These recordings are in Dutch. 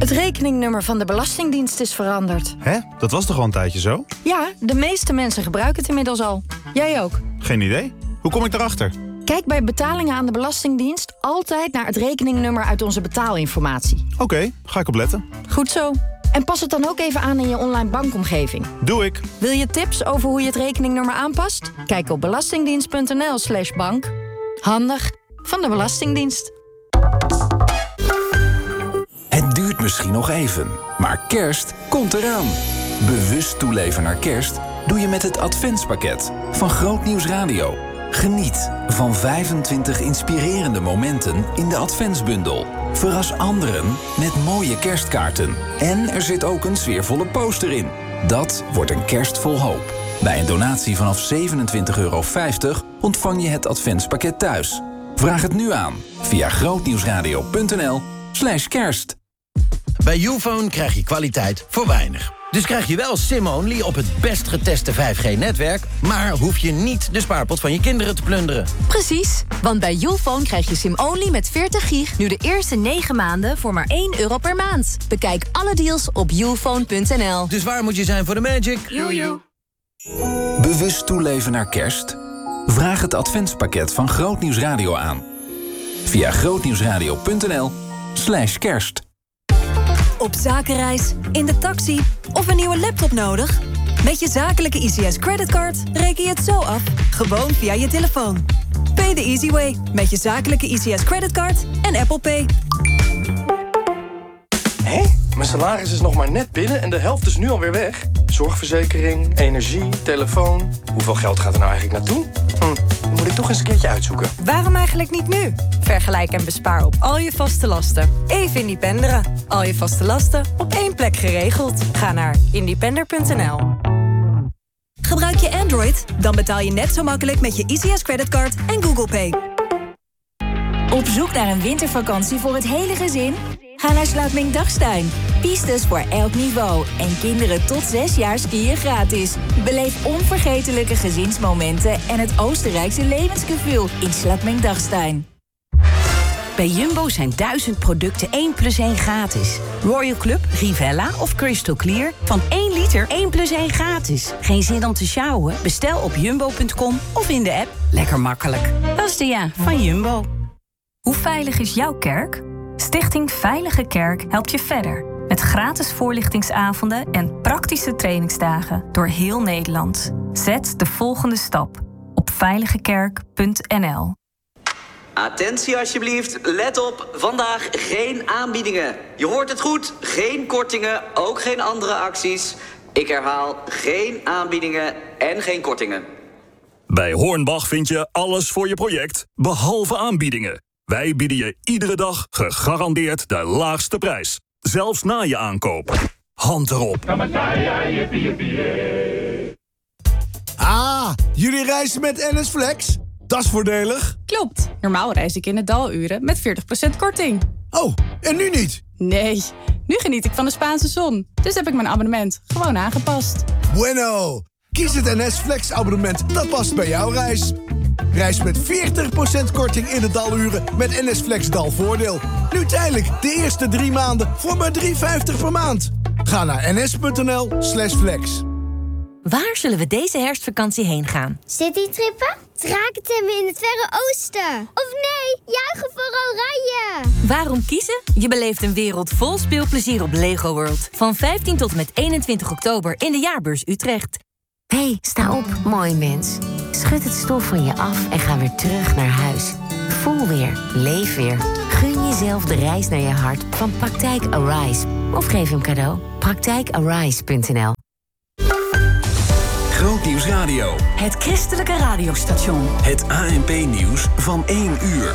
Het rekeningnummer van de Belastingdienst is veranderd. Hè? Dat was toch al een tijdje zo? Ja, de meeste mensen gebruiken het inmiddels al. Jij ook. Geen idee. Hoe kom ik erachter? Kijk bij betalingen aan de Belastingdienst altijd naar het rekeningnummer uit onze betaalinformatie. Oké, ga ik opletten. Goed zo. En pas het dan ook even aan in je online bankomgeving. Doe ik. Wil je tips over hoe je het rekeningnummer aanpast? Kijk op belastingdienst.nl/bank. Handig van de Belastingdienst. Het duurt misschien nog even, maar kerst komt eraan. Bewust toeleven naar kerst doe je met het Adventspakket van Groot Nieuws Radio. Geniet van 25 inspirerende momenten in de Adventsbundel. Verras anderen met mooie kerstkaarten. En er zit ook een sfeervolle poster in. Dat wordt een kerst vol hoop. Bij een donatie vanaf €27,50 ontvang je het Adventspakket thuis. Vraag het nu aan via grootnieuwsradio.nl/kerst. Bij Youfone krijg je kwaliteit voor weinig. Dus krijg je wel SIM-only op het best geteste 5G-netwerk... maar hoef je niet de spaarpot van je kinderen te plunderen. Precies, want bij Youfone krijg je SIM-only met 40 gig... nu de eerste 9 maanden voor maar €1 per maand. Bekijk alle deals op youfone.nl. Dus waar moet je zijn voor de magic? Jojo. Bewust toeleven naar kerst? Vraag het Adventspakket van Groot Nieuws Radio aan. Via grootnieuwsradio.nl/kerst. Op zakenreis, in de taxi of een nieuwe laptop nodig? Met je zakelijke ICS creditcard reken je het zo af, gewoon via je telefoon. Pay the easy way met je zakelijke ICS creditcard en Apple Pay. Hé? Mijn salaris is nog maar net binnen en de helft is nu alweer weg. Zorgverzekering, energie, telefoon. Hoeveel geld gaat er nou eigenlijk naartoe? Dat moet ik toch eens een keertje uitzoeken. Waarom eigenlijk niet nu? Vergelijk en bespaar op al je vaste lasten. Even independeren. Al je vaste lasten op één plek geregeld. Ga naar independer.nl. Gebruik je Android? Dan betaal je net zo makkelijk met je ICS creditcard en Google Pay. Op zoek naar een wintervakantie voor het hele gezin? Ga naar Slaapming-Dachstein. Pistes voor elk niveau. En kinderen tot 6 jaar skiën gratis. Beleef onvergetelijke gezinsmomenten en het Oostenrijkse levensgevoel in Slaapming-Dachstein. Bij Jumbo zijn 1000 producten 1+1 gratis. Royal Club, Rivella of Crystal Clear van 1 liter 1+1 gratis. Geen zin om te sjouwen? Bestel op jumbo.com of in de app. Lekker makkelijk. Dat is de ja van Jumbo. Hoe veilig is jouw kerk? Stichting Veilige Kerk helpt je verder. Met gratis voorlichtingsavonden en praktische trainingsdagen door heel Nederland. Zet de volgende stap op veiligekerk.nl. Attentie alsjeblieft, let op, vandaag geen aanbiedingen. Je hoort het goed, geen kortingen, ook geen andere acties. Ik herhaal, geen aanbiedingen en geen kortingen. Bij Hornbach vind je alles voor je project, behalve aanbiedingen. Wij bieden je iedere dag gegarandeerd de laagste prijs. Zelfs na je aankoop. Hand erop. Ah, jullie reizen met NS Flex? Dat is voordelig. Klopt. Normaal reis ik in het daluren met 40% korting. Oh, en nu niet? Nee, nu geniet ik van de Spaanse zon. Dus heb ik mijn abonnement gewoon aangepast. Bueno. Kies het NS Flex abonnement dat past bij jouw reis. Reis met 40% korting in de daluren met NS Flex dalvoordeel. Nu tijdelijk de eerste 3 maanden voor maar €3,50 per maand. Ga naar ns.nl/flex. Waar zullen we deze herfstvakantie heen gaan? Citytrippen? Drakentemmen in het Verre Oosten? Of nee, juichen voor Oranje! Waarom kiezen? Je beleeft een wereld vol speelplezier op Lego World. Van 15 tot en met 21 oktober in de Jaarbeurs Utrecht. Hey, sta op, mooi mens. Schud het stof van je af en ga weer terug naar huis. Voel weer, leef weer. Gun jezelf de reis naar je hart van Praktijk Arise. Of geef hem cadeau. Praktijkarise.nl. Groot Nieuws Radio. Het christelijke radiostation. Het ANP-nieuws van 1 uur.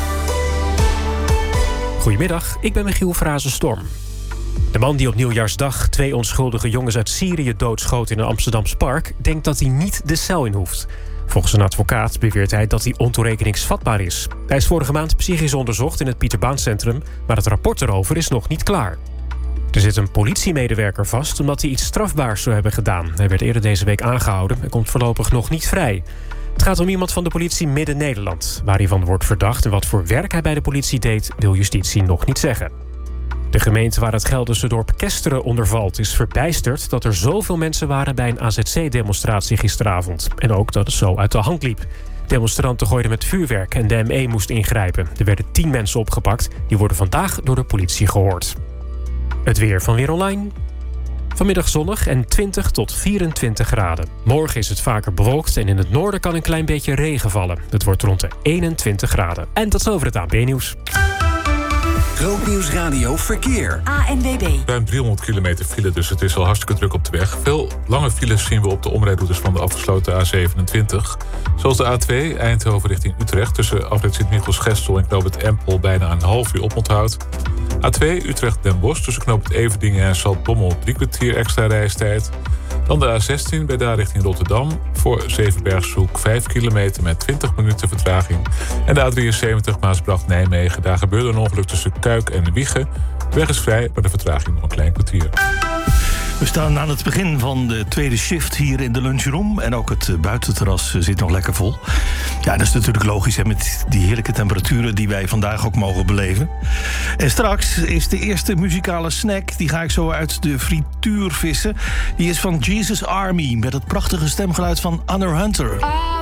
Goedemiddag, ik ben Michiel Frazenstorm. De man die op Nieuwjaarsdag 2 onschuldige jongens uit Syrië doodschoot in een Amsterdams park, denkt dat hij niet de cel in hoeft. Volgens een advocaat beweert hij dat hij ontoerekeningsvatbaar is. Hij is vorige maand psychisch onderzocht in het Pieterbaancentrum, maar het rapport erover is nog niet klaar. Er zit een politiemedewerker vast omdat hij iets strafbaars zou hebben gedaan. Hij werd eerder deze week aangehouden en komt voorlopig nog niet vrij. Het gaat om iemand van de politie Midden-Nederland. Waar hij van wordt verdacht en wat voor werk hij bij de politie deed, wil justitie nog niet zeggen. De gemeente waar het Gelderse dorp Kesteren onder valt is verbijsterd dat er zoveel mensen waren bij een AZC-demonstratie gisteravond. En ook dat het zo uit de hand liep. Demonstranten gooiden met vuurwerk en de ME moest ingrijpen. Er werden 10 mensen opgepakt. Die worden vandaag door de politie gehoord. Het weer van Weer Online. Vanmiddag zonnig en 20 tot 24 graden. Morgen is het vaker bewolkt en in het noorden kan een klein beetje regen vallen. Het wordt rond de 21 graden. En tot zover het ANP-nieuws. Grootnieuws Radio Verkeer. ANWB. Ruim 300 kilometer file, dus het is al hartstikke druk op de weg. Veel lange files zien we op de omrijroutes van de afgesloten A27. Zoals de A2 Eindhoven richting Utrecht. Tussen afrit Sint-Michiels-Gestel en knooppunt Empel bijna een half uur oponthoud. A2 Utrecht-Den Bosch tussen knooppunt Everdingen en Zaltbommel 3 kwartier extra reistijd. Dan de A16 bij daar richting Rotterdam. Voor Zevenbergshoek 5 kilometer met 20 minuten vertraging. En de A73 Maasbracht-Nijmegen. Daar gebeurde een ongeluk tussen Kuik en Wijchen. De weg is vrij, maar de vertraging nog een klein kwartier. We staan aan het begin van de tweede shift hier in de lunchroom. En ook het buitenterras zit nog lekker vol. Ja, dat is natuurlijk logisch, hè, met die heerlijke temperaturen die wij vandaag ook mogen beleven. En straks is de eerste muzikale snack. Die ga ik zo uit de frituur vissen. Die is van Jesus Army met het prachtige stemgeluid van Anna Hunter.